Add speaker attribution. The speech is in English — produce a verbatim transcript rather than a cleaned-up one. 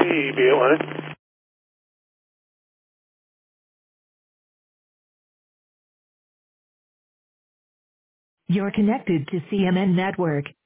Speaker 1: B eight one.
Speaker 2: You're connected to C M N Network.